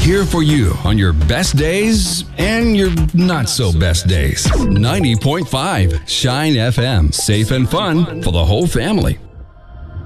Here for you on your best days and your not so best days. 90.5 Shine FM. Safe and fun for the whole family.